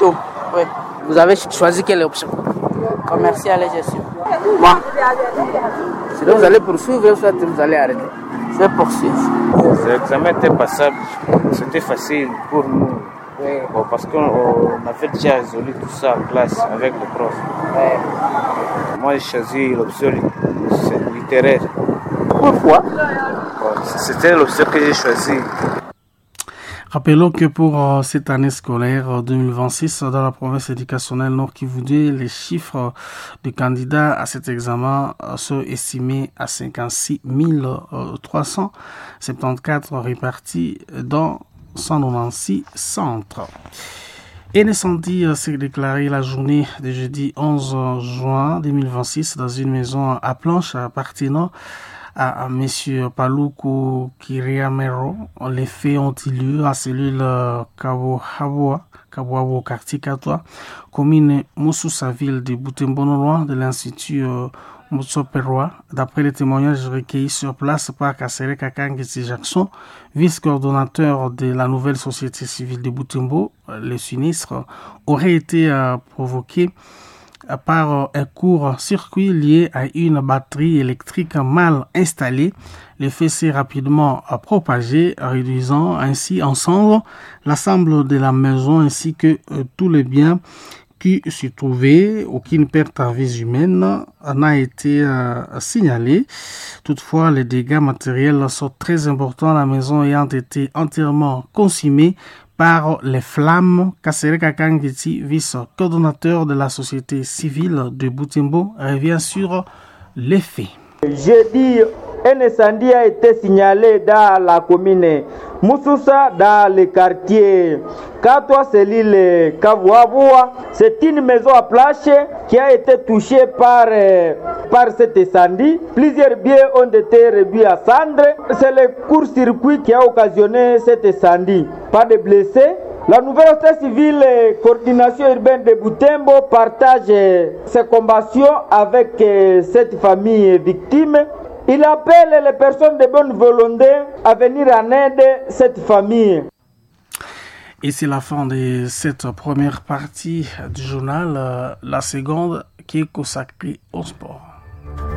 plutôt. Oui. Vous avez choisi quelle option? Commercial et gestion. Bon. Sinon vous allez poursuivre ou soit vous allez arrêter? Je vais poursuivre. L'examen était passable. C'était facile pour nous. Oui. Bon, parce qu'on avait déjà résolu tout ça en classe avec le prof. Oui. Moi, j'ai choisi l'option littéraire. Pourquoi? Bon, c'était l'option que j'ai choisie. Rappelons que pour cette année scolaire 2026, dans la province éducationnelle Nord Kivu 2, les chiffres de candidats à cet examen sont estimés à 56 374 répartis dans 196 centres. Et l'incendie s'est déclaré la journée de jeudi 11 juin 2026 dans une maison à planches appartenant à M. Paluku Kiriamero. Les faits ont eu lieu à cellule Kabouabo, quartier 4, commune Moussoussa, ville de Butembo, loin de l'Institut Moutsoperoa. D'après les témoignages recueillis sur place par Kassere Kakangesi Jackson, vice-coordonnateur de la nouvelle société civile de Butembo, le sinistre aurait été provoqué par un court-circuit lié à une batterie électrique mal installée. Le feu s'est rapidement propagé, réduisant ainsi en cendres l'ensemble de la maison ainsi que tous les biens qui s'y trouvaient. Aucune perte à vie humaine n'a été signalée. Toutefois, les dégâts matériels sont très importants, la maison ayant été entièrement consumée par les flammes. Kassere Kakangeti, vice-coordonnateur de la société civile de Butembo, revient sur les faits. Jeudi, un incendie a été signalé dans la commune Moussoussa, dans le quartier Katwa, c'est l'île Kavuavua. C'est une maison à planches qui a été touchée par cet incendie. Plusieurs biens ont été réduits à cendres. C'est le court-circuit qui a occasionné cet incendie. Pas de blessés. La nouvelle société civile coordination urbaine de Butembo partage ses compassions avec cette famille victime. Il appelle les personnes de bonne volonté à venir en aide à cette famille. Et c'est la fin de cette première partie du journal, la seconde qui est consacrée au sport.